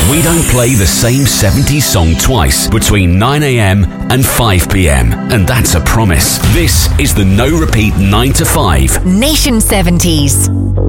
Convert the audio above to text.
We don't play the same 70s song twice between 9 a.m. and 5 p.m. And that's a promise. This is the No Repeat 9 to 5 Nation 70s.